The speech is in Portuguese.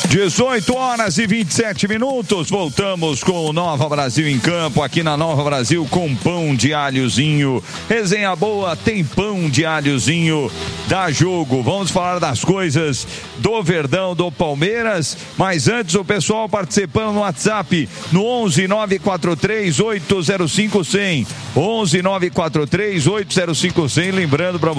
18h27. Voltamos com o Nova Brasil em campo, aqui na Nova Brasil, com pão de alhozinho. Resenha boa, tem pão de alhozinho. Dá jogo. Vamos falar das coisas do Verdão, do Palmeiras. Mas antes, o pessoal participando no WhatsApp, no 11 943 805 100. 11 943 805 100. Lembrando para